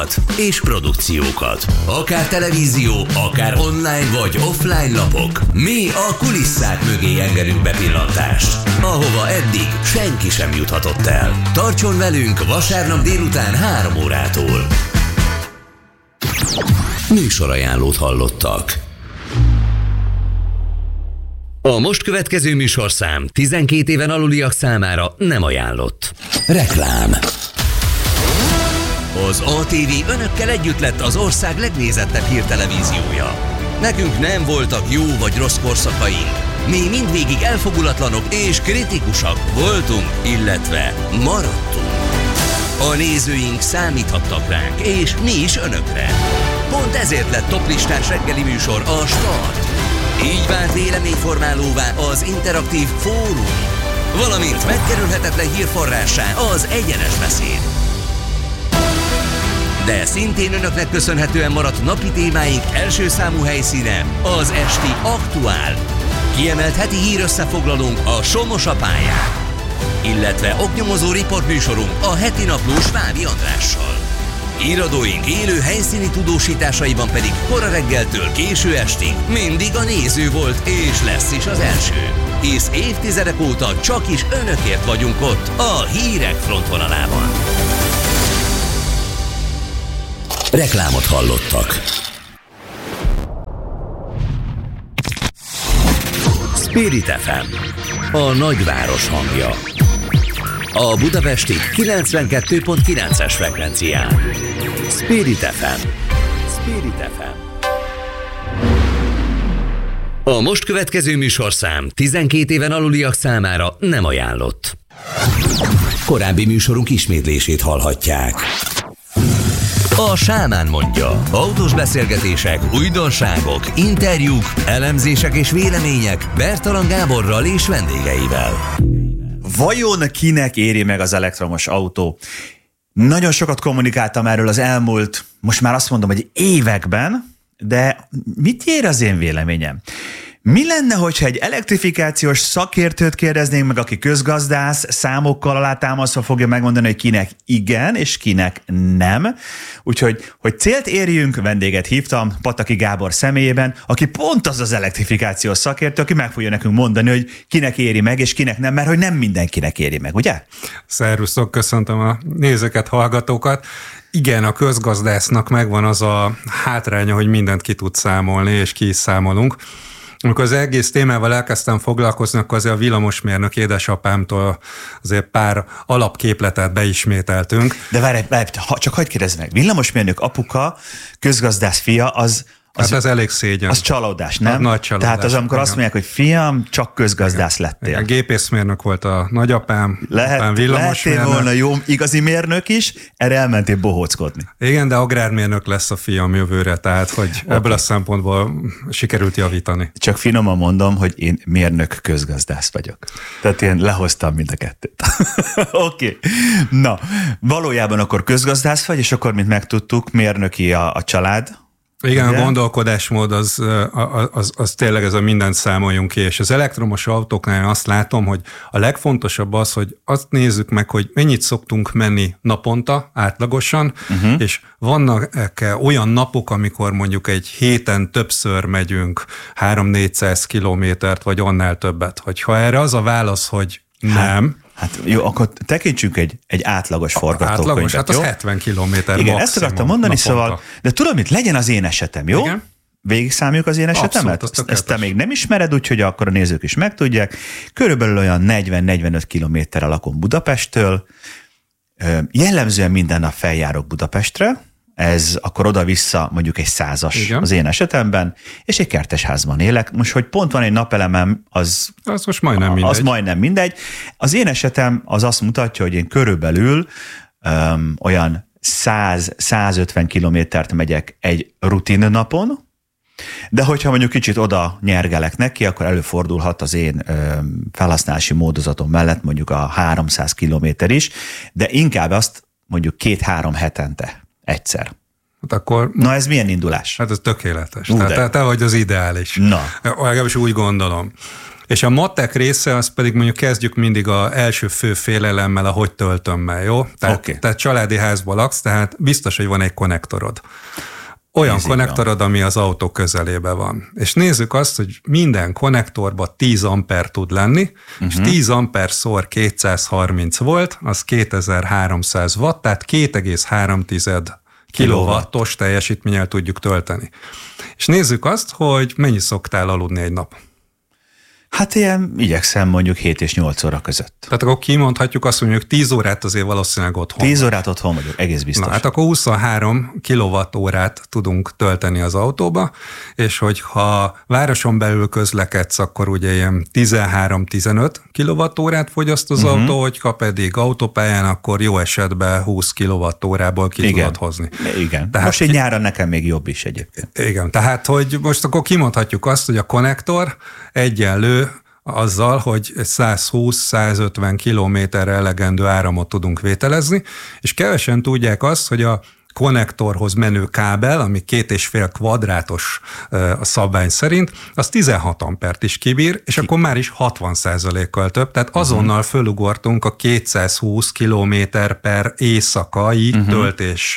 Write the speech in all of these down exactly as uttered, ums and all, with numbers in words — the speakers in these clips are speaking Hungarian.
és produkciókat. Akár televízió, akár online vagy offline lapok. Mi a kulisszák mögé engedünk bepillantást, ahova eddig senki sem juthatott el. Tartson velünk vasárnap délután három órától. Műsorajánlót hallottak. A most következő műsorszám tizenkét éven aluliak számára nem ajánlott. Reklám. Az á té vé önökkel együtt lett az ország legnézettebb hírtelevíziója. Nekünk nem voltak jó vagy rossz korszakaink. Mi mindvégig elfogulatlanok és kritikusak voltunk, illetve maradtunk. A nézőink számíthattak ránk, és mi is önökre. Pont ezért lett toplistás reggeli műsor a Start. Így vált véleményformálóvá az interaktív fórum, valamint megkerülhetetlen hírforrássá az egyenes beszéd. De szintén önöknek köszönhetően maradt napi témáink első számú helyszíne az esti Aktuál. Kiemelt heti hírösszefoglalónk a Somos a pályán, illetve oknyomozó riportműsorunk a heti naplós Fábi Andrással. Íradóink élő helyszíni tudósításaiban pedig kora reggeltől késő estig mindig a néző volt és lesz is az első. Hisz évtizedek óta csak is önökért vagyunk ott a hírek frontvonalában. Reklámot hallottak. Spirit ef em, a nagyváros hangja. A budapesti kilencvenkettő pont kilences frekvencián. Spirit ef em. Spirit ef em. A most következő műsorszám tizenkét éven aluliak számára nem ajánlott. Korábbi műsorunk ismétlését hallhatják. A Sámán mondja. Autós beszélgetések, újdonságok, interjúk, elemzések és vélemények Bertalan Gáborral és vendégeivel. Vajon kinek éri meg az elektromos autó? Nagyon sokat kommunikáltam erről az elmúlt, most már azt mondom, hogy években, de mit ér az én véleményem? Mi lenne, hogyha egy elektrifikációs szakértőt kérdeznénk meg, aki közgazdász, számokkal alátámasztva fogja megmondani, hogy kinek igen, és kinek nem. Úgyhogy, hogy célt érjünk, vendéget hívtam Pataki Gábor személyében, aki pont az az elektrifikációs szakértő, aki meg fogja nekünk mondani, hogy kinek éri meg, és kinek nem, mert hogy nem mindenkinek éri meg, ugye? Szervusztok, köszöntöm a nézőket, hallgatókat. Igen, a közgazdásznak megvan az a hátránya, hogy mindent ki tud számolni, és ki is számolunk. Amikor az egész témával elkezdtem foglalkozni, akkor azért a villamosmérnök édesapámtól azért pár alapképletet beismételtünk. De várj, várj csak hagyd kérdezz meg, villamosmérnök apuka, közgazdász fia, az... Az, hát ez elég szégyen. Az csalódás, nem? Nagy csalódás. Tehát az, amikor igen. Azt mondják, hogy fiam, csak közgazdász igen. lettél. Igen, gépészmérnök volt a nagyapám, Lehet, apám villamosmérnök. Lehettél volna jó igazi mérnök is, erre elmentél bohóckodni. Igen, de agrármérnök lesz a fiam jövőre, tehát hogy okay. ebből a szempontból sikerült javítani. Csak finoman mondom, hogy én mérnök közgazdász vagyok. Tehát én lehoztam mind a kettőt. Oké. Okay. Na, valójában akkor közgazdász vagy, és akkor, mint megtudtuk, mérnöki a, a család. Igen, ugye? A gondolkodásmód az, az, az, az tényleg ez a mindent számoljunk ki, és az elektromos autóknál azt látom, hogy a legfontosabb az, hogy azt nézzük meg, hogy mennyit szoktunk menni naponta átlagosan, uh-huh. és vannak olyan napok, amikor mondjuk egy héten többször megyünk három-négyszáz kilométert, vagy annál többet. Hogyha erre az a válasz, hogy nem, Hát jó, akkor tekintsünk egy, egy átlagos forgatókönyvet. Átlagos, hát az jó? hetven kilométer Igen, ezt akartam mondani, naponta. Szóval, de tudom, mit legyen az én esetem, jó? Igen. Végig számoljuk az én esetemet? Abszolút, ezt, ezt te még nem ismered, úgyhogy akkor a nézők is megtudják. Körülbelül olyan negyven-negyvenöt kilométerre lakom Budapesttől. Jellemzően minden nap feljárok Budapestre, ez akkor oda-vissza mondjuk egy százas igen. az én esetemben, és egy kertesházban élek. Most, hogy pont van egy napelemem, az, az most majdnem mindegy. Az majdnem mindegy. Az én esetem az azt mutatja, hogy én körülbelül um, olyan száz-százötven kilométert megyek egy rutin napon, de hogyha mondjuk kicsit oda nyergelek neki, akkor előfordulhat az én ö, felhasználási módozatom mellett mondjuk a háromszáz kilométer is, de inkább azt mondjuk két-három hetente. Egyszer. Hát akkor, Na ez milyen indulás? Hát ez tökéletes. Uh, Tehát te, te vagy az ideális. Na. Legalábbis úgy gondolom. És a matek része, az pedig mondjuk kezdjük mindig az első fő félelemmel, a hogy töltömmel, jó? Tehát, okay. tehát családi házban laksz, tehát biztos, hogy van egy konnektorod. Olyan Nézzük konnektorod, van. ami az autó közelében van. És nézzük azt, hogy minden konnektorban tíz amper tud lenni, uh-huh. és tíz amper szor kétszázharminc volt, az kétezer-háromszáz watt, tehát két egész három kilowattos teljesítménnyel tudjuk tölteni. És nézzük azt, hogy mennyi szoktál aludni egy nap. Hát ilyen igyekszem mondjuk hét és nyolc óra között. Tehát akkor kimondhatjuk azt, hogy mondjuk tíz órát azért valószínűleg otthon. tíz órát otthon vagyok, egész biztos. Na, hát akkor huszonhárom kilowattórát tudunk tölteni az autóba, és hogyha városon belül közlekedsz, akkor ugye ilyen tizenhárom-tizenöt kilowattórát fogyaszt az uh-huh. autó, hogyha pedig autópályán, akkor jó esetben húsz kilowattórából ki igen. tudod hozni. Igen, tehát most egy nyáron nekem még jobb is egyébként. Igen, tehát hogy most akkor kimondhatjuk azt, hogy a konnektor egyenlő azzal, hogy százhúsz-százötven kilométerre elegendő áramot tudunk vételezni, és kevesen tudják azt, hogy a konnektorhoz menő kábel, ami két és fél kvadrátos a szabvány szerint, az tizenhat ampert is kibír, és akkor már is hatvan százalékkal több, tehát azonnal fölugortunk a kétszázhúsz kilométer per éjszakai uh-huh. töltés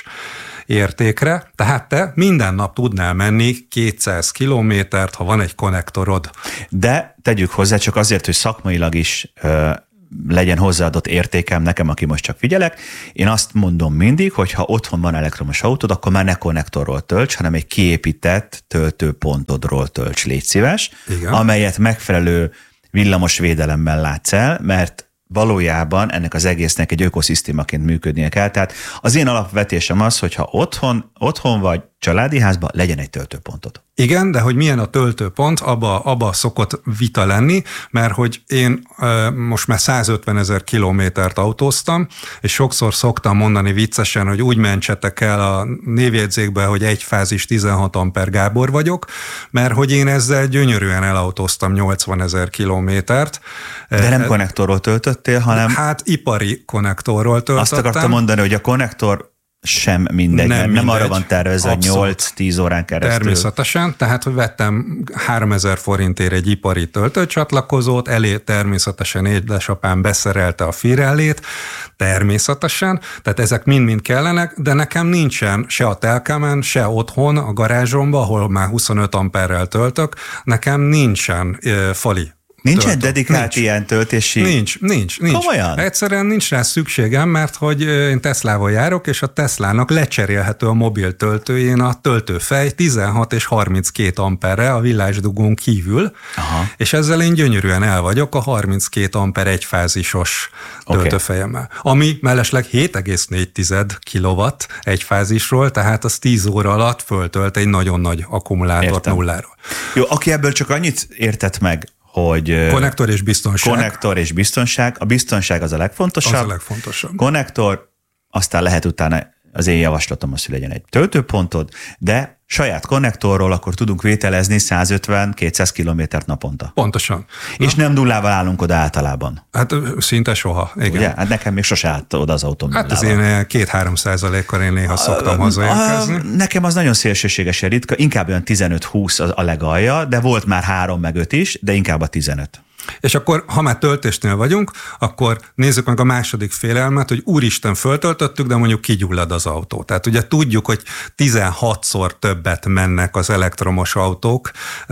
értékre, tehát te minden nap tudnál menni kétszáz kilométert, ha van egy konnektorod. De tegyük hozzá csak azért, hogy szakmailag is ö, legyen hozzáadott értékem nekem, aki most csak figyelek. Én azt mondom mindig, hogy ha otthon van elektromos autód, akkor már ne konnektorról tölts, hanem egy kiépített töltőpontodról tölts, légy szíves, igen. amelyet megfelelő villamos védelemmel látsz el, mert valójában ennek az egésznek egy ökoszisztémaként működnie kell. Tehát az én alapvetésem az, hogy ha otthon, otthon vagy családi házban, legyen egy töltőpontod. Igen, de hogy milyen a töltőpont, abba, abba szokott vita lenni, mert hogy én e, most már százötvenezer kilométert autóztam, és sokszor szoktam mondani viccesen, hogy úgy mentsetek el a névjegyzékbe, hogy egyfázis tizenhat amper Gábor vagyok, mert hogy én ezzel gyönyörűen elautóztam nyolcvanezer kilométert. De nem konnektorról töltöttél, hanem... Hát ipari konnektorról töltöttem. Azt akartam mondani, hogy a konnektor sem mindegy, nem, mindegy. nem arra van tervezve, hogy nyolc-tíz órán keresztül. Természetesen, tehát hogy vettem háromezer forintért egy ipari töltőcsatlakozót, elé természetesen édesapám beszerelte a Firellét, természetesen, tehát ezek mind-mind kellenek, de nekem nincsen se a telkemen, se otthon, a garázsomban, ahol már huszonöt amperrel töltök, nekem nincsen e, fali. Nincsen töltök. dedikált nincs. ilyen töltési? Nincs, nincs, nincs. Komolyan? Egyszerűen nincs rá szükségem, mert hogy én Teslával járok, és a Teslának lecserélhető a mobil töltőjén a töltőfej tizenhat és harminckét amperre a villásdugón kívül, aha. és ezzel én gyönyörűen el vagyok a harminckét amper egyfázisos okay. töltőfejemmel. Ami mellesleg hét egész négy kilowatt egyfázisról, tehát az tíz óra alatt föltölt egy nagyon nagy akkumulátort Értem. nulláról. Jó, aki ebből csak annyit értett meg, hogy konnektor és biztonság. Konnektor és biztonság. A biztonság az a legfontosabb. Az a legfontosabb. Konnektor, aztán lehet utána, az én javaslatom az, hogy legyen egy töltőpontod, de saját konnektorról akkor tudunk vételezni százötven-kétszáz kilométert naponta. Pontosan. És Na. nem nullával állunk oda általában. Hát szinte soha, igen. Ugye? Hát nekem még sose állt oda az autóm Hát az én két-három százalékkal én néha szoktam hazaérkezni. Nekem az nagyon szélsőségesen ritka, inkább olyan tizenöt-húsz a legalja, de volt már három meg öt is, de inkább a tizenöt. És akkor, ha már töltésnél vagyunk, akkor nézzük meg a második félelmet, hogy úristen, föltöltöttük, de mondjuk kigyullad az autó. Tehát ugye tudjuk, hogy tizenhatszor többet mennek az elektromos autók,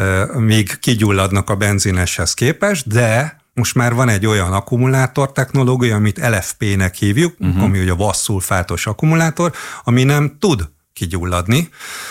míg kigyulladnak a benzineshez képest, de most már van egy olyan akkumulátor technológia, amit el ef pé-nek hívjuk, uh-huh. ami ugye a vasszulfátos akkumulátor, ami nem tud kigyulladni,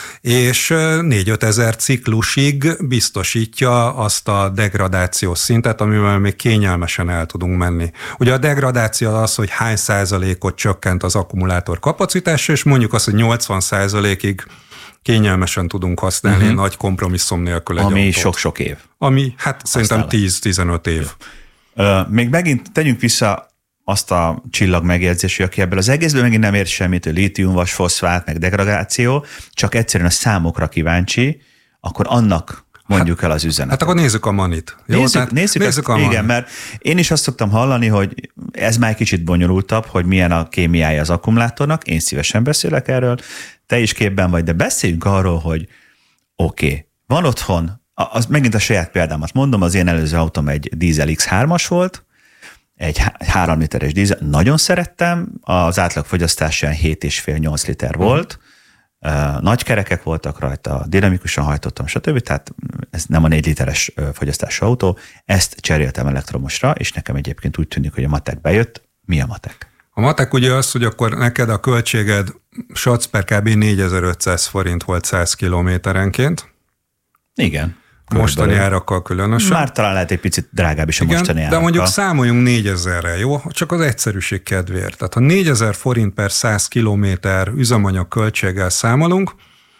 és négy-öt ezer ciklusig biztosítja azt a degradációs szintet, amivel még kényelmesen el tudunk menni. Ugye a degradáció az, hogy hány százalékot csökkent az akkumulátor kapacitása, és mondjuk azt, hogy nyolcvan százalékig kényelmesen tudunk használni uh-huh. nagy kompromisszum nélkül egy Ami autót. sok-sok év. Ami hát szerintem tíz-tizenöt év. Ö, még megint tegyünk vissza azt a csillag megjegyzés, hogy aki ebből az egészből megint nem ért semmit, hogy lítium, vas, foszfát, meg degradáció, csak egyszerűen a számokra kíváncsi, akkor annak mondjuk hát, el az üzenetet. Hát akkor nézzük a manit. Jó? Nézzük, Tehát nézzük, nézzük azt, a igen, mert én is azt szoktam hallani, hogy ez már egy kicsit bonyolultabb, hogy milyen a kémiája az akkumulátornak, én szívesen beszélek erről, te is képben vagy, de beszéljünk arról, hogy oké, okay, van otthon az, megint a saját példámat mondom, az én előző autóm egy dízel iksz hármas volt, egy három literes dízel, nagyon szerettem, az átlag fogyasztás olyan hét egész öt-nyolc liter volt, uh, nagy kerekek voltak rajta, dinamikusan hajtottam, stb. Tehát ez nem a négy literes fogyasztású autó, ezt cseréltem elektromosra, és nekem egyébként úgy tűnik, hogy a matek bejött. Mi a matek? A matek ugye az, hogy akkor neked a költséged sac per kb. négyezer-ötszáz forint volt száz kilométerenként. Igen. Mostani árakkal különösen. Már talán lehet egy picit drágább is a igen, mostani árakkal. de mondjuk számoljunk négyezerre, jó? Csak az egyszerűség kedvéért. Tehát ha négyezer forint per száz kilométer üzemanyag költséggel számolunk,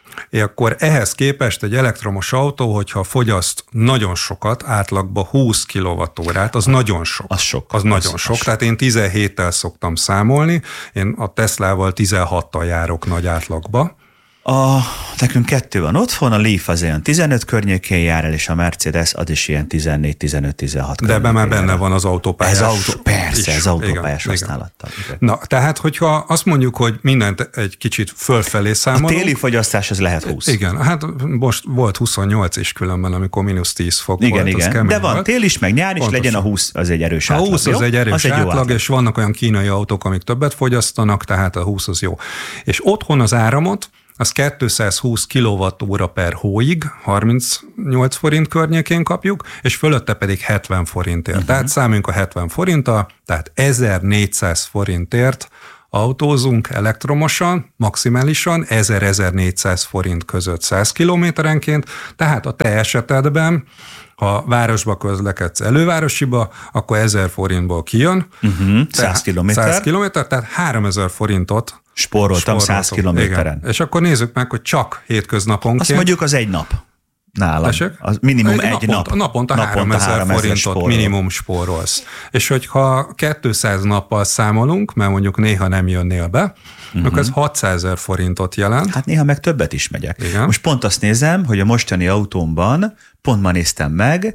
akkor ehhez képest egy elektromos autó, hogyha fogyaszt nagyon sokat, átlagban húsz kilowattórát, az nagyon sok. Az sok. Az nagyon sok. Az Tehát én tizenhéttel szoktam számolni, én a Teslával tizenhattal járok nagy átlagba. A, nekünk kettő van otthon, a Leaf az ilyen tizenöt környékén jár el, és a Mercedes az is ilyen tizennégy, tizenöt, tizenhat De ebben már benne van az autópályás. Ez autó, persze, is. ez autópályás igen, használattal. Igen. Na, tehát, hogyha azt mondjuk, hogy mindent egy kicsit fölfelé számolunk. A téli fogyasztás az lehet húsz. Igen, hát most volt huszonnyolc is különben, amikor mínusz tíz fok igen, volt. Igen, de van volt. Tél is, meg nyár is, pontosan. Legyen a húsz, az egy erős átlag. A húsz az egy erős az átlag, átlag, és vannak olyan kínai autók, amik többet fogyasztanak, tehát a húsz az jó. És otthon az áramot, az kétszázhúsz kilowattóra per hóig, harmincnyolc forint környékén kapjuk, és fölötte pedig hetven forintért. Uh-huh. Tehát számoljunk a hetven forinttal, tehát ezernégyszáz forintért autózunk elektromosan, maximálisan ezer-ezernégyszáz forint között száz kilométerenként, tehát a te esetedben, ha városba közlekedsz elővárosiba, akkor ezer forintból kijön. Uh-huh. száz kilométer. száz kilométer, tehát háromezer forintot spóroltam száz kilométeren. Igen. És akkor nézzük meg, hogy csak hétköznaponként. Azt mondjuk az egy nap. Nálam. Tessék? Az minimum egy, egy nap. Naponta, naponta háromezer forintot spórol. Minimum spórolsz. És hogyha kétszáz nappal számolunk, mert mondjuk néha nem jönnél be, uh-huh. akkor ez hatszázezer forintot jelent. Hát néha meg többet is megyek. Igen. Most pont azt nézem, hogy a mostani autómban, pont ma néztem meg,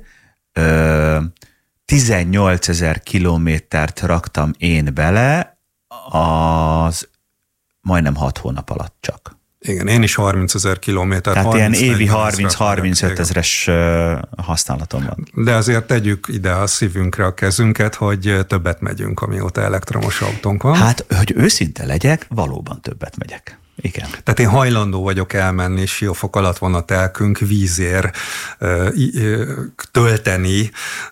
ö, tizennyolcezer kilométert raktam én bele az majdnem hat hónap alatt csak. Igen, én is harmincezer kilométer. Tehát ilyen évi harminc-harmincöt ezeres használatom van. De azért tegyük ide a szívünkre a kezünket, hogy többet megyünk, amióta elektromos autónk van. Hát, hogy őszinte legyek, valóban többet megyek. Igen. Tehát én hajlandó vagyok elmenni, Siófok alatt van a telkünk, vízért tölteni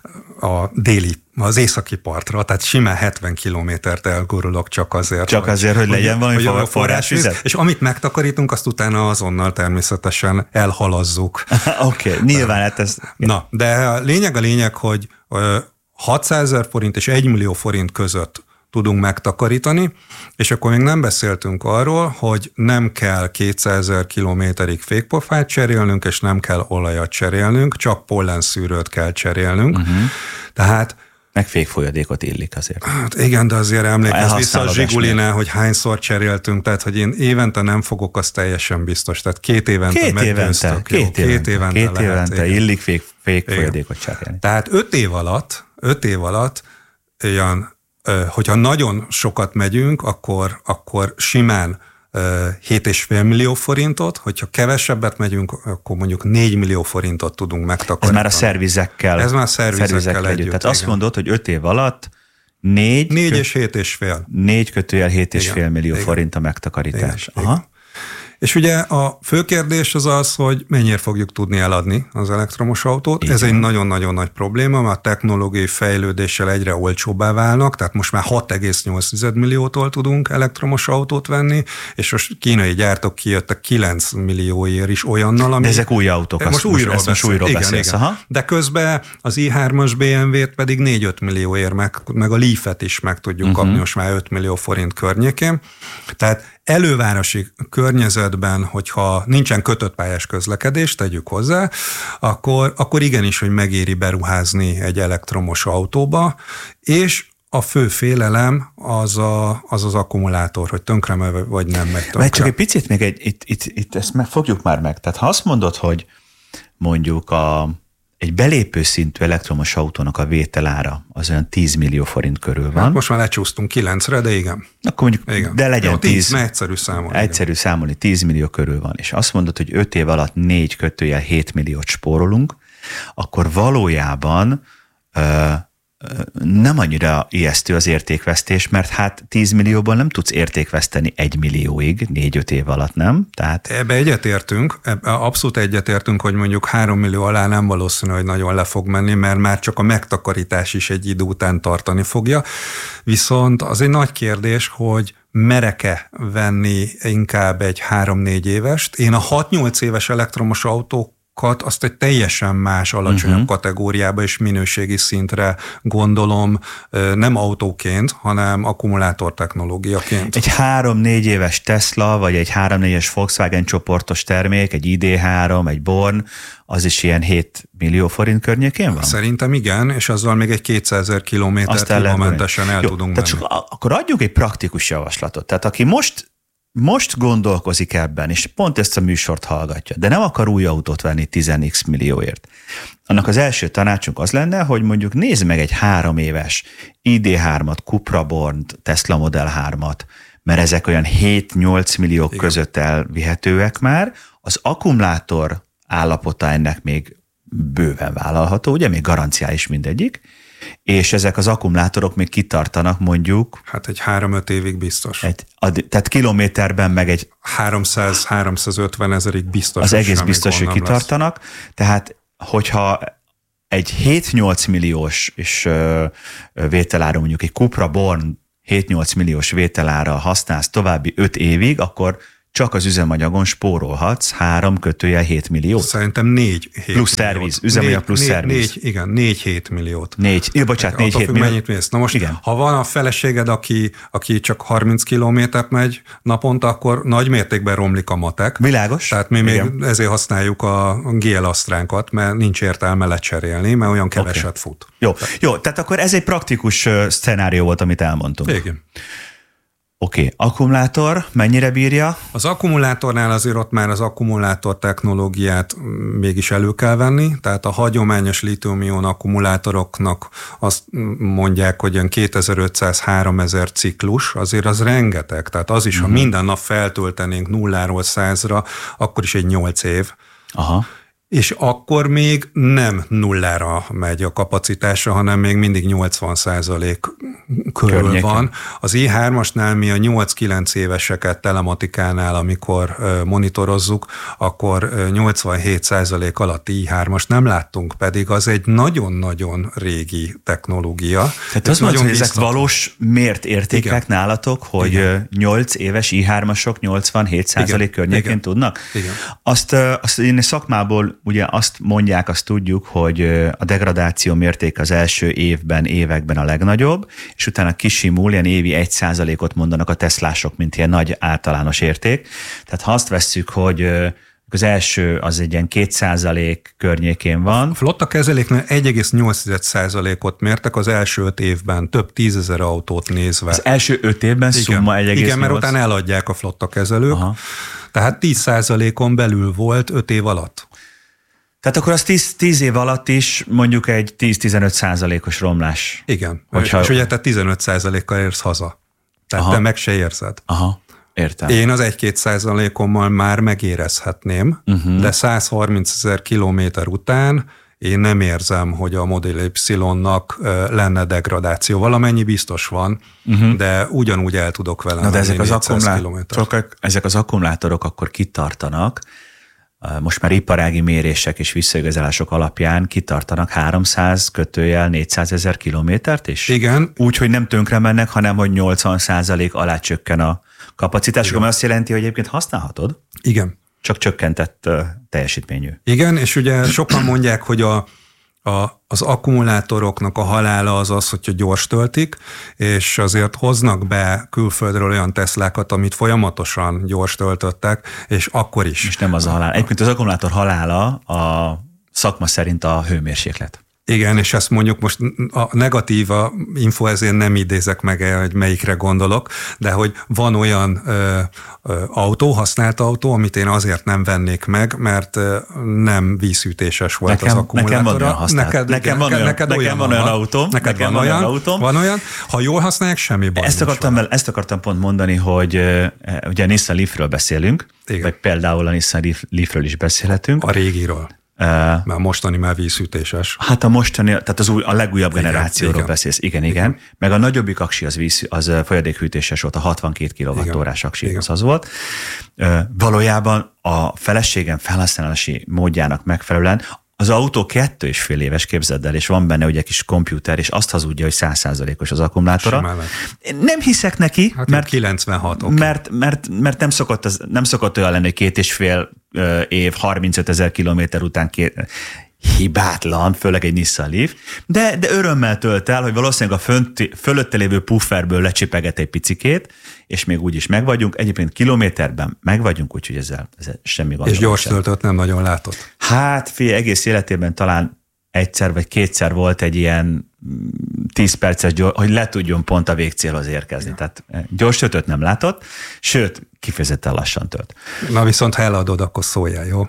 a déli, az északi partra, tehát simán hetven kilométert elgurulok csak azért. Csak hogy, azért, hogy legyen valami for, forrásvizet? És amit megtakarítunk, azt utána azonnal természetesen elhalazzuk. Oké, okay, nyilván hát ez... Na, de a lényeg a lényeg, hogy hatszázezer forint és egy millió forint között tudunk megtakarítani, és akkor még nem beszéltünk arról, hogy nem kell kétszázezer kilométerig fékpofát cserélnünk, és nem kell olajat cserélnünk, csak pollenszűrőt kell cserélnünk. Uh-huh. Tehát meg fékfolyadékot illik azért. Hát igen, de azért emlékezz vissza a Zsigulinál, hogy hányszor cseréltünk, tehát hogy én évente nem fogok, az teljesen biztos. Tehát két évente két meggyőztök. Két évente, két évente, két évente lehet, illik fék, fékfolyadékot cserélni. Tehát öt év alatt, öt év alatt olyan, hogyha nagyon sokat megyünk, akkor, akkor simán hét egész öt millió forintot, hogyha kevesebbet megyünk, akkor mondjuk négy millió forintot tudunk megtakarítani. Ez már a szervizekkel. Ez már a szervizekkel, szervizekkel együtt. Tehát igen. Azt mondod, hogy öt év alatt négy, négy és hét és fél. Négy kötőjel hét és fél millió igen. forint a megtakarítás. Igen. Aha. És ugye a fő kérdés az az, hogy mennyire fogjuk tudni eladni az elektromos autót. Igen. Ez egy nagyon-nagyon nagy probléma, mert a technológiai fejlődéssel egyre olcsóbbá válnak, tehát most már hat egész nyolc milliótól tudunk elektromos autót venni, és most kínai gyártók kijöttek kilenc millióért is olyannal, ami... De ezek új autók. Most azt újról most, beszél. újról igen, beszélsz. igen. Aha. De közben az i hármas bé em vét pedig négy-öt millióért, meg, meg a Leaf-et is meg tudjuk uh-huh. kapni most már öt millió forint környékén. Tehát elővárosi környezetben, hogyha nincsen kötött pályás közlekedés, tegyük hozzá, akkor, akkor igenis, hogy megéri beruházni egy elektromos autóba, és a fő félelem az a, az, az akkumulátor, hogy tönkre megy, vagy nem megy tönkre. Mert csak egy picit még egy, itt, itt, itt ezt fogjuk már meg. Tehát ha azt mondod, hogy mondjuk a egy belépő szintű elektromos autónak a vételára az olyan tíz millió forint körül van. Hát most már lecsúsztunk kilencre, de igen. Akkor mondjuk, igen. De legyen jó, tíz. tíz. Egyszerű számolni. Egyszerű számolni, tíz millió körül van. És azt mondod, hogy öt év alatt négy kötőjel hét milliót spórolunk, akkor valójában ö, nem annyira ijesztő az értékvesztés, mert hát tíz millióból nem tudsz értékveszteni egy millióig, négy-öt év alatt, nem? Tehát... Ebbe egyetértünk, ebbe abszolút egyetértünk, hogy mondjuk három millió alá nem valószínű, hogy nagyon le fog menni, mert már csak a megtakarítás is egy idő után tartani fogja. Viszont az egy nagy kérdés, hogy merek-e venni inkább egy három-négy évest. Én a hat-nyolc éves elektromos autók azt egy teljesen más, alacsonyabb uh-huh. kategóriába és minőségi szintre gondolom, nem autóként, hanem akkumulátor technológiaként. Egy három-négy éves Tesla, vagy egy három-négyes Volkswagen csoportos termék, egy I D három, egy Born, az is ilyen hét millió forint környékén van? Szerintem igen, és azzal még egy kétszázezer kilométert hibamentesen el Jó, tudunk menni. Csak akkor adjuk egy praktikus javaslatot. Tehát aki most Most gondolkozik ebben, és pont ezt a műsort hallgatja, de nem akar új autót venni tíz x millióért. Annak az első tanácsunk az lenne, hogy mondjuk nézd meg egy három éves I D hármat, Cupra Born-t, Tesla Model hármat, mert ezek olyan hét-nyolc milliók Igen. között elvihetőek már. Az akkumulátor állapota ennek még bőven vállalható, ugye még garanciá is mindegyik, és ezek az akkumulátorok még kitartanak mondjuk... Hát egy három-öt évig biztos. Egy, tehát kilométerben meg egy... háromszáz-háromszázötven ezerig biztos. Az egész biztos, hogy kitartanak. Lesz. Tehát, hogyha egy hét-nyolc milliós és vételára, mondjuk egy Cupra Born hét-nyolc milliós vételára használsz további öt évig, akkor csak az üzemanyagon spórolhatsz három kötőjel hét milliót. Szerintem négy hét plusz szerviz, üzemanyag plusz négy, szerviz. Négy, igen, négy-hét milliót. Négy, jó, bocsánat, négy hét milliót. Mennyit mész. Na most, igen. Ha van a feleséged, aki, aki csak harminc kilométert megy naponta, akkor nagy mértékben romlik a matek. Világos. Tehát mi igen. még ezért használjuk a gé el Astránkat, mert nincs értelme lecserélni, mert olyan keveset okay. fut. Jó. jó, tehát akkor ez egy praktikus szcenárió volt, amit elmondtunk. Igen. Oké, okay. Akkumulátor mennyire bírja? Az akkumulátornál azért ott már az akkumulátor technológiát mégis elő kell venni, tehát a hagyományos lítium-ion akkumulátoroknak azt mondják, hogy olyan kétezer-ötszáz-háromezer ciklus, azért az rengeteg, tehát az is, mm-hmm. ha minden nap feltöltenénk nulláról százra, akkor is egy nyolc év. Aha. És akkor még nem nullára megy a kapacitása, hanem még mindig nyolcvan százalék körül Környéken. van. Az i hármasnál mi a nyolc-kilenc éveseket telematikánál, amikor monitorozzuk, akkor nyolcvanhét százalék alatt i hármast nem láttunk, pedig az egy nagyon-nagyon régi technológia. Tehát azt mondod, hogy ezek valós mért értékek Igen. nálatok, hogy Igen. nyolc éves i hármasok nyolcvanhét százalék környékén Igen. tudnak? Igen. Azt, azt én szakmából ugye azt mondják, azt tudjuk, hogy a degradáció mértéke az első évben, években a legnagyobb, és utána kisimul, ilyen évi egy százalékot mondanak a teslások, mint ilyen nagy általános érték. Tehát ha azt vesszük, hogy az első az egy ilyen két százalék környékén van. A flotta kezeléknél egy egész nyolc százalékot mértek az első öt évben, több tízezer autót nézve. Az első öt évben Igen. szumma egy egész nyolc? Igen, mert utána eladják a flotta kezelők. Aha. Tehát tíz százalékon belül volt öt év alatt. Tehát akkor az tíz év alatt is mondjuk egy tíz-tizenöt százalékos romlás. Igen, hogyha... és ugye te tizenöt százalékkal érsz haza. Tehát Aha. te meg se érzed. Aha, értem. Én az egy-két százalékommal már megérezhetném, uh-huh. de száz harmincezer kilométer után én nem érzem, hogy a Model Y-nak lenne degradáció. Valamennyi biztos van, uh-huh. de ugyanúgy el tudok vele Na, de ezek az, akkumulátorok, ezek az akkumulátorok akkor kitartanak, most már iparági mérések és visszaigazolások alapján kitartanak háromszáz kötőjel négyszázezer kilométert is? Igen. Úgy, hogy nem tönkre mennek, hanem hogy nyolcvan százalék alá csökken a kapacitásuk, ami azt jelenti, hogy egyébként használhatod. Igen. Csak csökkentett uh, teljesítményű. Igen, és ugye sokan mondják, hogy a A, az akkumulátoroknak a halála az az, hogyha gyors töltik, és azért hoznak be külföldről olyan Teslákat, amit folyamatosan gyors töltöttek, és akkor is. És nem az a halál. Egyébként az akkumulátor halála a szakma szerint a hőmérséklet. Igen, és ezt mondjuk most a negatív info, ezért nem idézek meg, hogy melyikre gondolok, de hogy van olyan ö, ö, autó, használt autó, amit én azért nem vennék meg, mert ö, nem vízhűtéses volt nekem, az akkumulátora. Nekem van olyan használt. Neked, nekem van, olyan, neked nekem olyan, van olyan autóm. Neked nekem van, olyan, olyan autóm. Van olyan. Ha jól használják, semmi baj ezt akartam, ezt akartam pont mondani, hogy ugye a Nissan Leafről beszélünk, Igen. vagy például a Nissan Leafről is beszélhetünk. A régiről. Mert a mostani már vízhűtéses. Hát a mostani, tehát az új, a legújabb igen, generációról igen. beszélsz. Igen, igen, igen. Meg a nagyobbik aksi az, víz, az folyadékhűtéses volt, a hatvankét kilowattórás aksi, az az volt. Valójában a feleségem felhasználási módjának megfelelően az autó kettő és fél éves, képzeld el, és van benne ugye kis kompjúter, és azt hazudja, hogy száz százalékos az akkumulátora. Nem hiszek neki, hát mert, kilencvenhat, okay. mert, mert, mert nem, szokott az, nem szokott olyan lenni, hogy két és fél év, harmincöt ezer kilométer után két, hibátlan, főleg egy Nissan Leaf, de, de örömmel tölt el, hogy valószínűleg a fönt, fölötte lévő pufferből lecsipeget egy picikét, és még úgy is megvagyunk. Egyébként kilométerben megvagyunk, úgyhogy ezzel, ezzel semmi gond. És gyors töltőt nem nagyon látott? Hát, figyelj, egész életében talán egyszer vagy kétszer volt egy ilyen tíz perces, hogy le tudjon pont a végcélhoz érkezni. Ja. Tehát gyors töltőt nem látott, sőt, kifejezetten lassan tölt. Na viszont ha eladod, akkor szóljál, jó?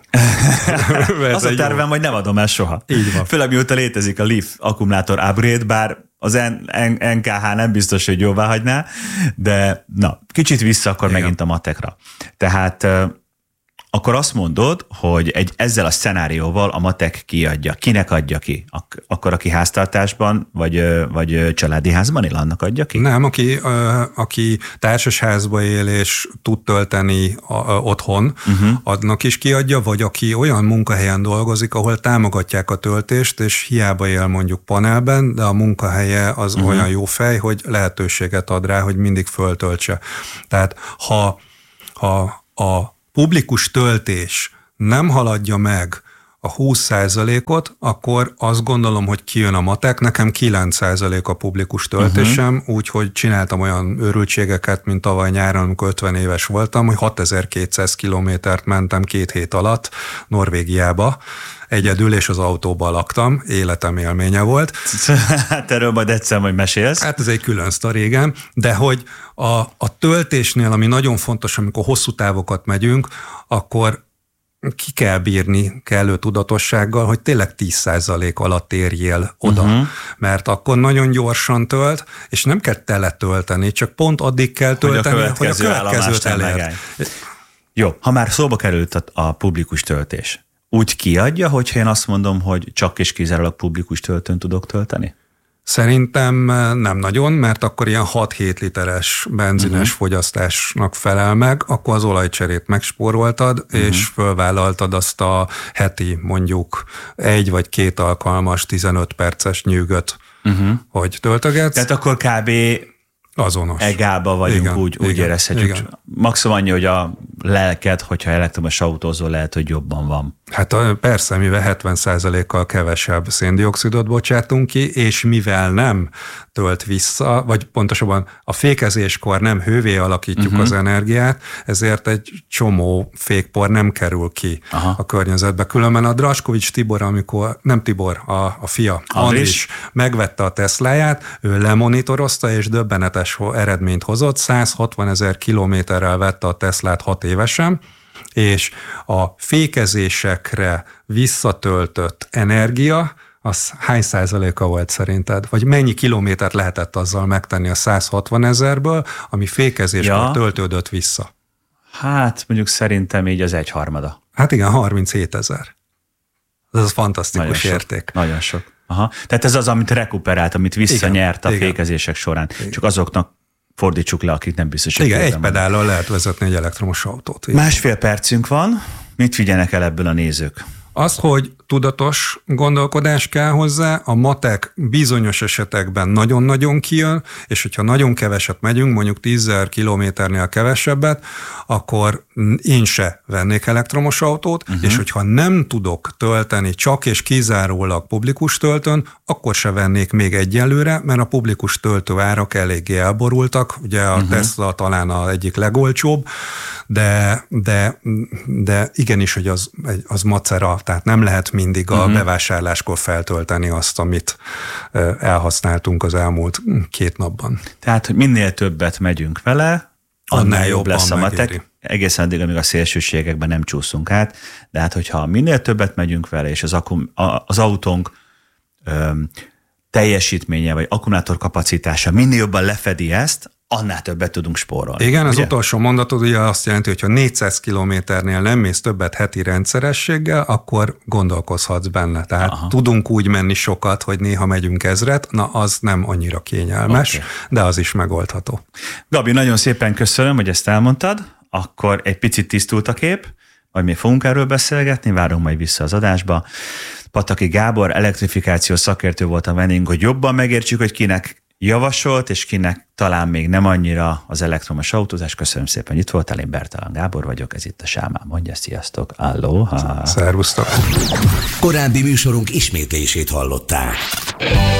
Az a tervem, hogy nem adom el soha. Így van. Főleg mióta létezik a Leaf akkumulátor upgrade, bár az en ká há nem biztos, hogy jóvá hagyná, de na, kicsit vissza akkor igen. megint a matekra. Tehát akkor azt mondod, hogy egy, ezzel a szenárióval a matek kiadja. Kinek adja ki? Ak- akkor aki háztartásban, vagy, vagy családi házban él, annak adja ki? Nem, aki, ö, aki társasházba él és tud tölteni a, ö, otthon, uh-huh. annak is kiadja, vagy aki olyan munkahelyen dolgozik, ahol támogatják a töltést, és hiába él mondjuk panelben, de a munkahelye az uh-huh. olyan jó fej, hogy lehetőséget ad rá, hogy mindig föltöltse. Tehát ha, ha a publikus töltés nem haladja meg a húsz százalékot, akkor azt gondolom, hogy kijön a matek. Nekem kilenc százalék a publikus töltésem, uh-huh. úgyhogy csináltam olyan őrültségeket, mint tavaly nyáron, amikor ötven éves voltam, hogy hatezer-kétszáz kilométert mentem két hét alatt Norvégiába, egyedül, és az autóban laktam, életem élménye volt. Hát erről majd egyszer majd mesélsz. Hát ez egy külön sztori, igen, de hogy a, a töltésnél, ami nagyon fontos, amikor hosszú távokat megyünk, akkor ki kell bírni kellő tudatossággal, hogy tényleg tíz százalék alatt érjél oda, uh-huh. mert akkor nagyon gyorsan tölt, és nem kell tele tölteni, csak pont addig kell tölteni, hogy a következő hogy a következőt elérd. Jó, ha már szóba került a, a publikus töltés, úgy kiadja, hogyha én azt mondom, hogy csak és kizárólag publikus töltőn tudok tölteni? Szerintem nem nagyon, mert akkor ilyen hat-hét literes benzines uh-huh. fogyasztásnak felel meg, akkor az olajcserét megspóroltad, uh-huh. és fölvállaltad azt a heti mondjuk egy vagy két alkalmas tizenöt perces nyűgöt, uh-huh. hogy töltögetsz. Tehát akkor kb. Azonos. Egába vagyunk, igen, úgy, úgy igen, érezhetjük. Igen. Maximum annyi, hogy a lelked, hogyha elektromos autózol, lehet, hogy jobban van. Hát persze, mivel hetven százalékkal kevesebb széndioxidot bocsátunk ki, és mivel nem tölt vissza, vagy pontosabban a fékezéskor nem hővé alakítjuk uh-huh. az energiát, ezért egy csomó fékpor nem kerül ki Aha. a környezetbe. Különben a Draskovics Tibor, amikor, nem Tibor, a, a fia, Andris megvette a Tesláját, ő lemonitorozta, és döbbenetes eredményt hozott, száz hatvanezer kilométerrel vette a Teslát hat évesen, és a fékezésekre visszatöltött energia, az hány százaléka volt szerinted? Vagy mennyi kilométert lehetett azzal megtenni a száz hatvanezerből, ami fékezéskor ja. töltődött vissza? Hát mondjuk szerintem így az egyharmada. Hát igen, harminchét-ezer. Ez az fantasztikus nagyon érték. Sok, nagyon sok. Aha. Tehát ez az, amit rekuperált, amit visszanyert igen, a igen. fékezések során. Igen. Csak azoknak fordítsuk le, akik nem biztos, hogy igen, egy pedállal lehet vezetni egy elektromos autót. Igen. Másfél percünk van. Mit figyelnek el ebből a nézők? Azt, hogy tudatos gondolkodás kell hozzá, a matek bizonyos esetekben nagyon-nagyon kijön, és hogyha nagyon keveset megyünk, mondjuk tízezer kilométernél kevesebbet, akkor én se vennék elektromos autót, uh-huh. és hogyha nem tudok tölteni csak és kizárólag publikus töltőn, akkor se vennék még egyelőre, mert a publikus töltőárak eléggé elborultak, ugye a uh-huh. Tesla talán az egyik legolcsóbb, de, de, de igenis, hogy az, az macera, tehát nem lehet mindig a uh-huh. bevásárláskor feltölteni azt, amit elhasználtunk az elmúlt két napban. Tehát, hogy minél többet megyünk vele, annál, annál jobb lesz a matek. Megéri. Egészen addig, amíg a szélsőségekben nem csúszunk át, de hát, hogyha minél többet megyünk vele, és az, akum, az autónk öm, teljesítménye, vagy akkumulátor kapacitása minél jobban lefedi ezt, annál többet tudunk spórolni. Igen, az ugye? utolsó mondatod ugye azt jelenti, hogy ha négyszáz kilométernél nem mész többet heti rendszerességgel, akkor gondolkozhatsz benne. Tehát Aha. tudunk úgy menni sokat, hogy néha megyünk ezret, na az nem annyira kényelmes, okay. de az is megoldható. Gabi, nagyon szépen köszönöm, hogy ezt elmondtad, akkor egy picit tisztult a kép, majd még fogunk erről beszélgetni, várunk majd vissza az adásba. Pataki Gábor, elektrifikációs szakértő volt a vendégünk, hogy jobban megértsük, hogy kinek javasolt, és kinek talán még nem annyira az elektromos autózás. Köszönöm szépen, hogy itt voltál, én Bertalan Gábor vagyok, ez itt a Sámán mondja, sziasztok, aloha! Szervusztok! Korábbi műsorunk ismétlését hallották.